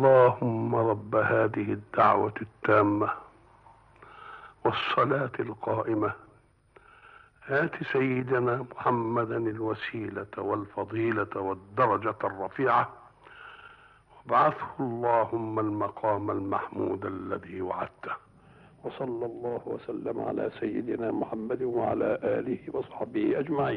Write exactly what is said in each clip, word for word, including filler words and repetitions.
اللهم رب هذه الدعوة التامة والصلاة القائمة آت سيدنا محمدا الوسيلة والفضيلة والدرجة الرفيعة وابعثه اللهم المقام المحمود الذي وعدته. وصلى الله وسلم على سيدنا محمد وعلى آله وصحبه أجمعين.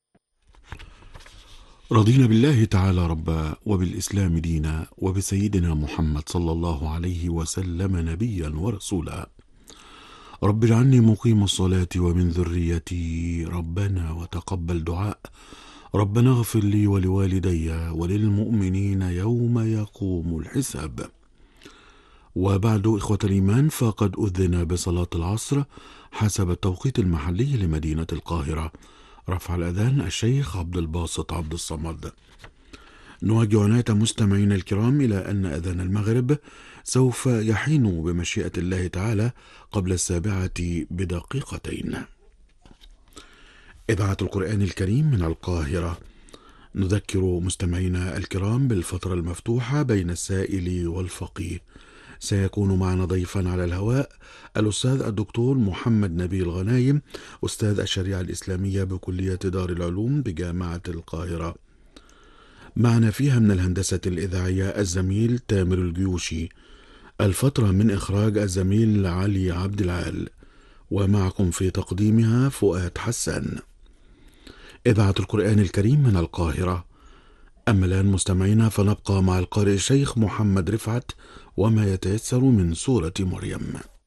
رضينا بالله تعالى ربا وبالإسلام دينا وبسيدنا محمد صلى الله عليه وسلم نبيا ورسولا. رب اجعلني مقيم الصلاة ومن ذريتي ربنا وتقبل دعاء. ربنا اغفر لي ولوالدي وللمؤمنين يوم يقوم الحساب. وبعد إخوة الإيمان، فقد أذن بصلاة العصر حسب التوقيت المحلي لمدينة القاهرة. رفع الأذان الشيخ عبد الباسط عبد الصمد. نوجه عناية مستمعين الكرام إلى أن أذان المغرب سوف يحين بمشيئة الله تعالى قبل السابعة بدقيقتين. إذاعة القرآن الكريم من القاهرة. نذكر مستمعينا الكرام بالفترة المفتوحة بين السائل والفقيه. سيكون معنا ضيفا على الهواء الأستاذ الدكتور محمد نبيل غنايم، أستاذ الشريعة الإسلامية بكلية دار العلوم بجامعة القاهرة. معنا فيها من الهندسة الإذاعية الزميل تامر الجيوشي، الفترة من إخراج الزميل علي عبد العال، ومعكم في تقديمها فؤاد حسان. إذاعة القرآن الكريم من القاهرة. أما الآن مستمعينا فنبقى مع القارئ الشيخ محمد رفعت وما يتيسر من سورة مريم.